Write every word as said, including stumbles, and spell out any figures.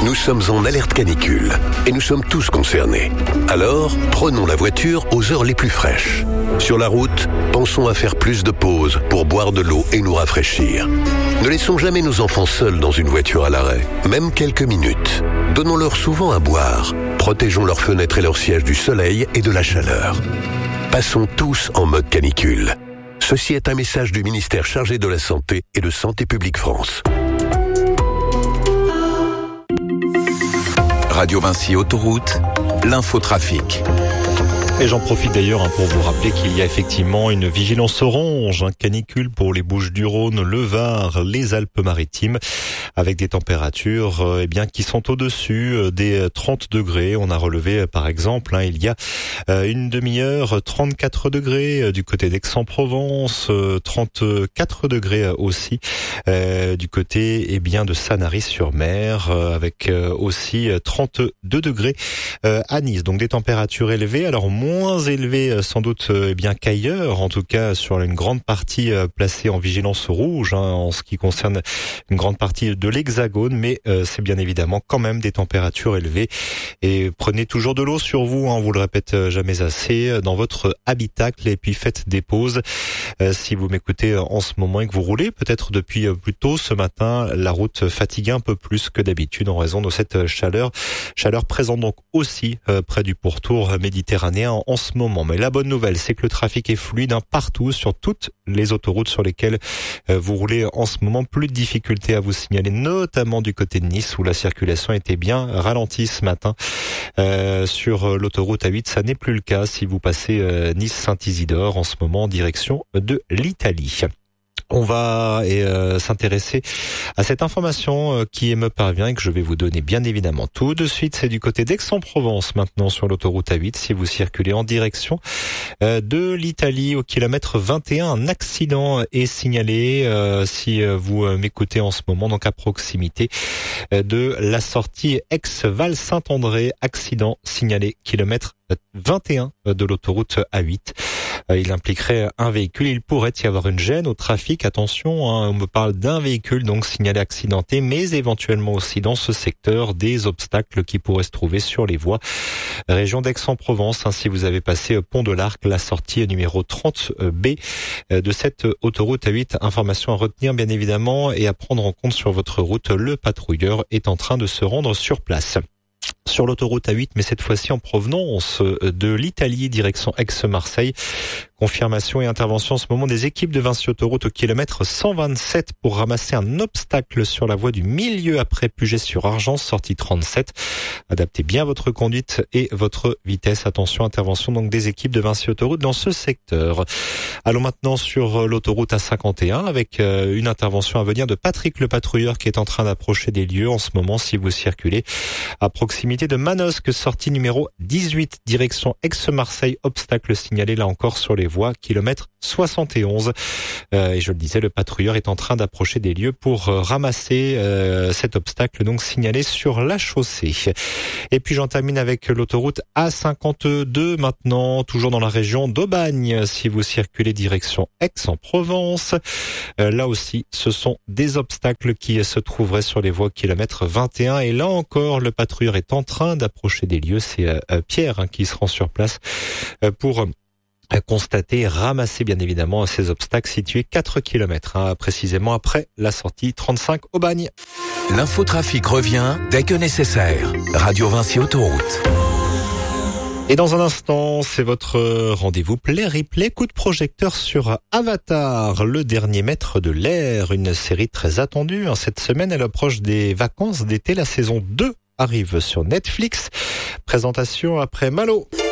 Nous sommes en alerte canicule et nous sommes tous concernés. Alors, prenons la voiture aux heures les plus fraîches. Sur la route, pensons à faire plus de pauses pour boire de l'eau et nous rafraîchir. Ne laissons jamais nos enfants seuls dans une voiture à l'arrêt, même quelques minutes. Donnons-leur souvent à boire. Protégeons leurs fenêtres et leurs sièges du soleil et de la chaleur. Passons tous en mode canicule. Ceci est un message du ministère chargé de la Santé et de Santé publique France. Radio Vinci Autoroute, l'infotrafic. Et j'en profite d'ailleurs hein, pour vous rappeler qu'il y a effectivement une vigilance orange, un canicule pour les Bouches-du-Rhône, le Var, les Alpes-Maritimes, avec des températures euh, eh bien qui sont au-dessus euh, des trente degrés. On a relevé euh, par exemple hein, il y a euh, une demi-heure trente-quatre degrés euh, du côté d'Aix-en-Provence, euh, trente-quatre degrés euh, aussi euh, du côté eh bien de Sanary-sur-Mer, euh, avec euh, aussi euh, trente-deux degrés euh, à Nice. Donc des températures élevées. Alors moins élevé sans doute eh bien qu'ailleurs, en tout cas sur une grande partie placée en vigilance rouge hein, en ce qui concerne une grande partie de l'Hexagone, mais euh, c'est bien évidemment quand même des températures élevées. Et prenez toujours de l'eau sur vous, hein, on vous le répète jamais assez, dans votre habitacle, et puis faites des pauses. Euh, si vous m'écoutez en ce moment et que vous roulez peut-être depuis plus tôt ce matin, la route fatigue un peu plus que d'habitude en raison de cette chaleur, chaleur présente donc aussi euh, près du pourtour méditerranéen en ce moment. Mais la bonne nouvelle, c'est que le trafic est fluide hein, partout, sur toutes les autoroutes sur lesquelles euh, vous roulez en ce moment. Plus de difficultés à vous signaler, notamment du côté de Nice où la circulation était bien ralentie ce matin. Euh, sur l'autoroute A huit, ça n'est plus le cas si vous passez euh, Nice-Saint-Isidore en ce moment en direction de l'Italie. On va euh, s'intéresser à cette information euh, qui me parvient et que je vais vous donner bien évidemment tout de suite. C'est du côté d'Aix-en-Provence maintenant sur l'autoroute A huit. Si vous circulez en direction euh, de l'Italie au kilomètre vingt et un, un accident est signalé euh, si vous euh, m'écoutez en ce moment, donc à proximité euh, de la sortie Aix-Val-Saint-André. Accident signalé kilomètre vingt et un de l'autoroute A huit. Il impliquerait un véhicule. Il pourrait y avoir une gêne au trafic. Attention, hein, on me parle d'un véhicule donc signalé accidenté, mais éventuellement aussi dans ce secteur des obstacles qui pourraient se trouver sur les voies. Région d'Aix-en-Provence, hein, si vous avez passé Pont de l'Arc, la sortie numéro trente B de cette autoroute A huit. Information à retenir bien évidemment et à prendre en compte sur votre route. Le patrouilleur est en train de se rendre sur place. Sur l'autoroute A huit, mais cette fois-ci en provenance de l'Italie, direction Aix-Marseille. Confirmation et intervention en ce moment des équipes de Vinci Autoroute au kilomètre cent vingt-sept pour ramasser un obstacle sur la voie du milieu après Puget-sur-Argence, sortie trente-sept. Adaptez bien votre conduite et votre vitesse. Attention, intervention donc des équipes de Vinci Autoroute dans ce secteur. Allons maintenant sur l'autoroute A cinquante et un avec une intervention à venir de Patrick le patrouilleur qui est en train d'approcher des lieux en ce moment si vous circulez à proximité de Manosque, sortie numéro dix-huit, direction Aix-Marseille, obstacle signalé là encore sur les voies, kilomètre soixante et onze. Euh, et je le disais, le patrouilleur est en train d'approcher des lieux pour euh, ramasser euh, cet obstacle donc signalé sur la chaussée. Et puis j'en termine avec l'autoroute A cinquante-deux maintenant, toujours dans la région d'Aubagne, si vous circulez direction Aix-en-Provence. Euh, là aussi, ce sont des obstacles qui se trouveraient sur les voies kilomètre vingt et un. Et là encore, le patrouilleur est en train d'approcher des lieux. C'est euh, Pierre hein, qui se rend sur place euh, pour constater, ramasser bien évidemment ces obstacles situés quatre kilomètres, hein, précisément après la sortie trente-cinq Aubagne. L'infotrafic revient dès que nécessaire. Radio Vinci Autoroute. Et dans un instant, c'est votre rendez-vous Play Replay, coup de projecteur sur Avatar, le dernier maître de l'air, une série très attendue. Cette semaine, elle approche des vacances d'été, la saison deux arrive sur Netflix. Présentation après Malo.